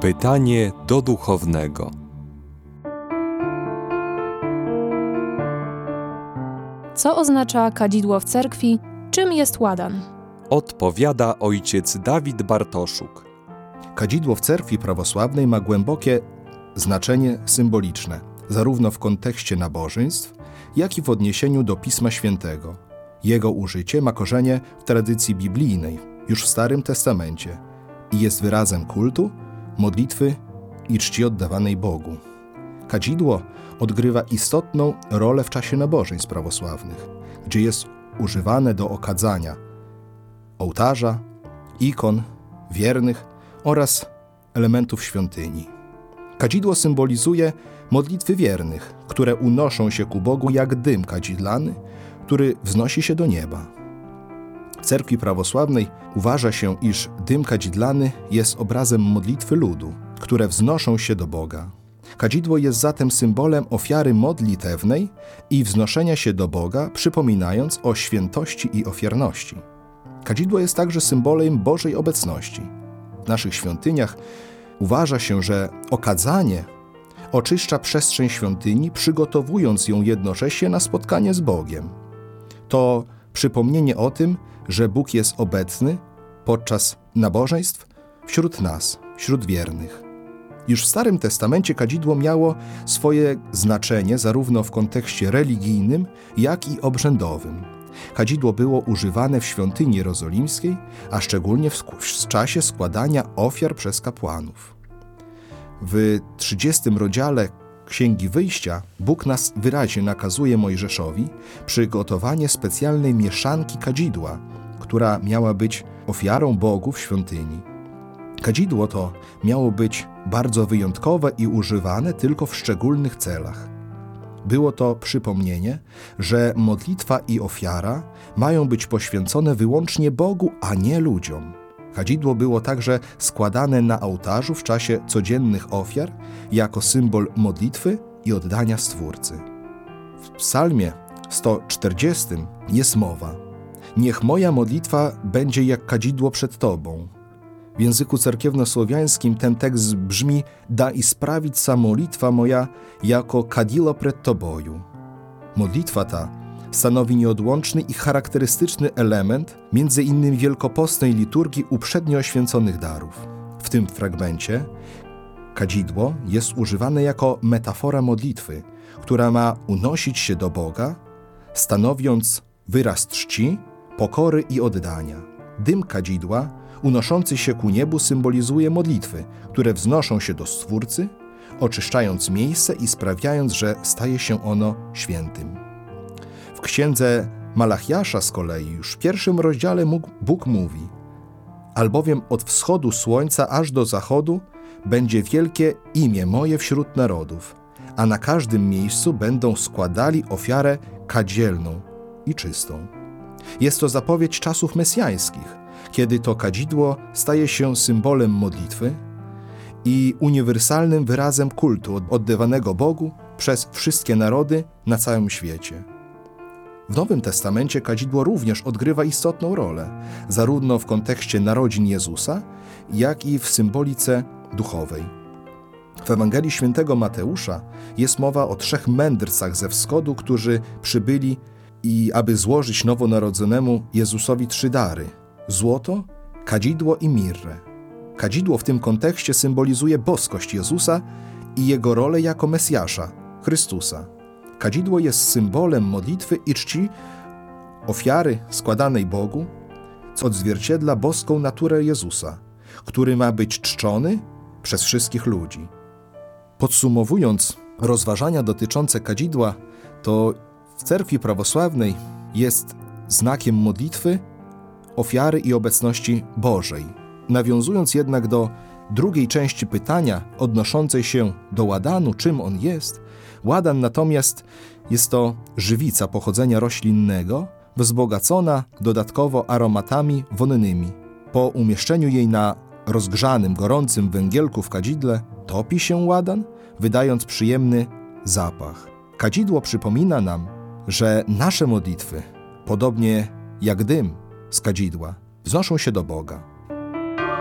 Pytanie do duchownego. Co oznacza kadzidło w cerkwi? Czym jest ładan? Odpowiada ojciec Dawid Bartoszuk. Kadzidło w cerkwi prawosławnej ma głębokie znaczenie symboliczne, zarówno w kontekście nabożeństw, jak i w odniesieniu do Pisma Świętego. Jego użycie ma korzenie w tradycji biblijnej, już w Starym Testamencie, i jest wyrazem kultu, modlitwy i czci oddawanej Bogu. Kadzidło odgrywa istotną rolę w czasie nabożeństw prawosławnych, gdzie jest używane do okadzania ołtarza, ikon, wiernych oraz elementów świątyni. Kadzidło symbolizuje modlitwy wiernych, które unoszą się ku Bogu jak dym kadzidlany, który wznosi się do nieba. W cerkwi prawosławnej uważa się, iż dym kadzidlany jest obrazem modlitwy ludu, które wznoszą się do Boga. Kadzidło jest zatem symbolem ofiary modlitewnej i wznoszenia się do Boga, przypominając o świętości i ofiarności. Kadzidło jest także symbolem Bożej obecności. W naszych świątyniach uważa się, że okadzanie oczyszcza przestrzeń świątyni, przygotowując ją jednocześnie na spotkanie z Bogiem. To przypomnienie o tym, że Bóg jest obecny podczas nabożeństw wśród nas, wśród wiernych. Już w Starym Testamencie kadzidło miało swoje znaczenie zarówno w kontekście religijnym, jak i obrzędowym. Kadzidło było używane w świątyni jerozolimskiej, a szczególnie w czasie składania ofiar przez kapłanów. W 30 rozdziale Księgi Wyjścia Bóg nas wyraźnie nakazuje Mojżeszowi przygotowanie specjalnej mieszanki kadzidła, która miała być ofiarą Bogu w świątyni. Kadzidło to miało być bardzo wyjątkowe i używane tylko w szczególnych celach. Było to przypomnienie, że modlitwa i ofiara mają być poświęcone wyłącznie Bogu, a nie ludziom. Kadzidło było także składane na ołtarzu w czasie codziennych ofiar jako symbol modlitwy i oddania Stwórcy. W psalmie 140 jest mowa: niech moja modlitwa będzie jak kadzidło przed Tobą. W języku cerkiewnosłowiańskim ten tekst brzmi: da i sprawić sa molitwa moja jako kadilo przed Tobою. Modlitwa ta stanowi nieodłączny i charakterystyczny element m.in. wielkopostnej liturgii uprzednio oświęconych darów. W tym fragmencie kadzidło jest używane jako metafora modlitwy, która ma unosić się do Boga, stanowiąc wyraz czci, pokory i oddania. Dym kadzidła unoszący się ku niebu symbolizuje modlitwy, które wznoszą się do Stwórcy, oczyszczając miejsce i sprawiając, że staje się ono świętym. W księdze Malachiasza z kolei już w 1 rozdziale Bóg mówi: albowiem od wschodu słońca aż do zachodu będzie wielkie imię moje wśród narodów, a na każdym miejscu będą składali ofiarę kadzielną i czystą. Jest to zapowiedź czasów mesjańskich, kiedy to kadzidło staje się symbolem modlitwy i uniwersalnym wyrazem kultu oddawanego Bogu przez wszystkie narody na całym świecie. W Nowym Testamencie kadzidło również odgrywa istotną rolę, zarówno w kontekście narodzin Jezusa, jak i w symbolice duchowej. W Ewangelii Świętego Mateusza jest mowa o 3 mędrcach ze wschodu, którzy przybyli aby złożyć nowonarodzonemu Jezusowi 3 dary: złoto, kadzidło i mirrę. Kadzidło w tym kontekście symbolizuje boskość Jezusa i Jego rolę jako Mesjasza, Chrystusa. Kadzidło jest symbolem modlitwy i czci ofiary składanej Bogu, co odzwierciedla boską naturę Jezusa, który ma być czczony przez wszystkich ludzi. Podsumowując rozważania dotyczące kadzidła, to w cerkwi prawosławnej jest znakiem modlitwy, ofiary i obecności Bożej. Nawiązując jednak do drugiej części pytania odnoszącej się do ładanu, czym on jest, ładan natomiast jest to żywica pochodzenia roślinnego, wzbogacona dodatkowo aromatami wonnymi. Po umieszczeniu jej na rozgrzanym, gorącym węgielku w kadzidle topi się ładan, wydając przyjemny zapach. Kadzidło przypomina nam, że nasze modlitwy, podobnie jak dym z kadzidła, wznoszą się do Boga.